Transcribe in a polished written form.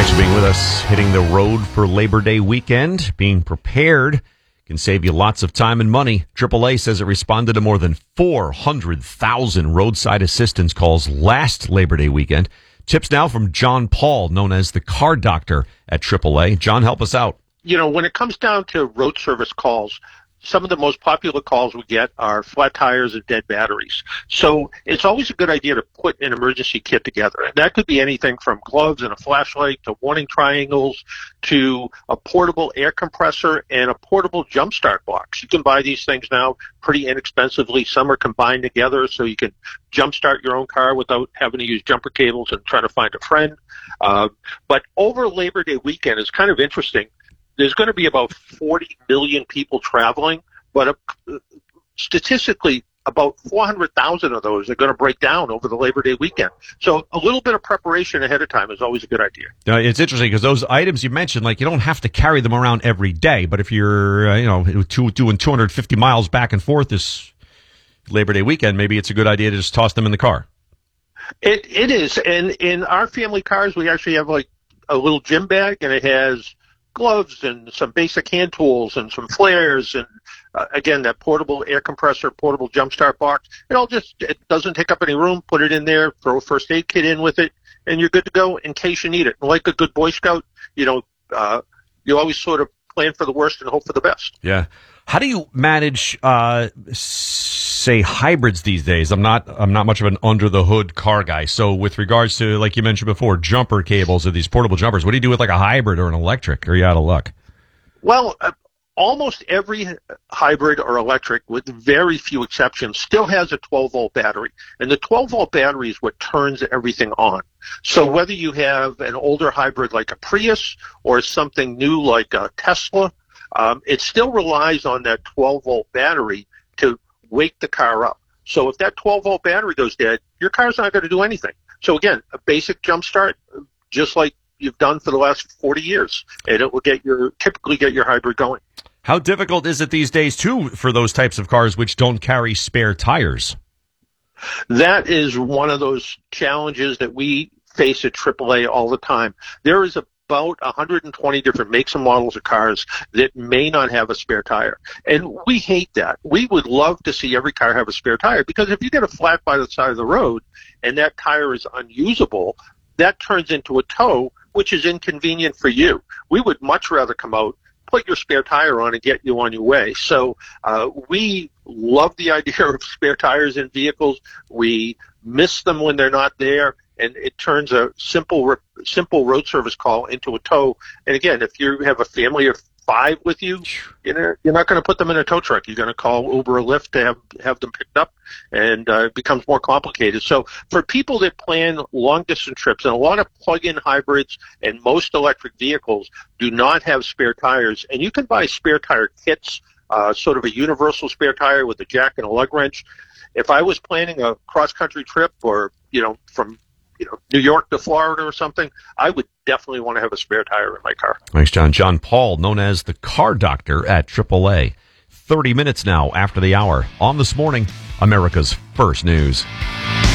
Thanks for being with us. Hitting the road for Labor Day weekend. Being prepared can save you lots of time and money. AAA says it responded to more than 400,000 roadside assistance calls last Labor Day weekend. Tips now from John Paul, known as the car doctor at AAA. John, help us out. You know, when it comes down to road service calls, some of the most popular calls we get are flat tires and dead batteries. So it's always a good idea to put an emergency kit together. And that could be anything from gloves and a flashlight to warning triangles to a portable air compressor and a portable jump start box. You can buy these things now pretty inexpensively. Some are combined together so you can jump start your own car without having to use jumper cables and trying to find a friend. But over Labor Day weekend, it's kind of interesting. There's going to be about 40 million people traveling, but statistically, about 400,000 of those are going to break down over the Labor Day weekend. So a little bit of preparation ahead of time is always a good idea. It's interesting because those items you mentioned, like you don't have to carry them around every day, but if you're, doing 250 miles back and forth this Labor Day weekend, maybe it's a good idea to just toss them in the car. It is, and in our family cars, we actually have like a little gym bag, and it has gloves and some basic hand tools and some flares and again that portable air compressor, portable jump start box. It doesn't take up any room. Put it in there, throw a first aid kit in with it, and you're good to go in case you need it. And like a good Boy Scout, you always sort of plan for the worst and hope for the best. Yeah. How do you manage, say, hybrids these days? I'm not much of an under the hood car guy. So with regards to, like you mentioned before, jumper cables or these portable jumpers, what do you do with like a hybrid or an electric? Or are you out of luck? Well, almost every hybrid or electric, with very few exceptions, still has a 12-volt battery. And the 12-volt battery is what turns everything on. So whether you have an older hybrid like a Prius or something new like a Tesla, it still relies on that 12-volt battery to wake the car up. So if that 12-volt battery goes dead, your car's not going to do anything. So again, a basic jump start, just like you've done for the last 40 years, and it will typically get your hybrid going. How difficult is it these days, too, for those types of cars which don't carry spare tires? That is one of those challenges that we face at AAA all the time. There is about 120 different makes and models of cars that may not have a spare tire. And we hate that. We would love to see every car have a spare tire, because if you get a flat by the side of the road and that tire is unusable, that turns into a tow, which is inconvenient for you. We would much rather come out, put your spare tire on, and get you on your way. So we love the idea of spare tires in vehicles. We miss them when they're not there, and it turns a simple road service call into a tow. And again, if you have a family of 5 with you, you're not going to put them in a tow truck. You're going to call Uber or Lyft to have them picked up, and it becomes more complicated. So for people that plan long-distance trips, and a lot of plug-in hybrids and most electric vehicles do not have spare tires, and you can buy spare tire kits, sort of a universal spare tire with a jack and a lug wrench. If I was planning a cross-country trip or, from New York to Florida or something, I would definitely want to have a spare tire in my car. Thanks, John. John Paul, known as the car doctor at AAA. 30 minutes now after the hour on This Morning, America's First News.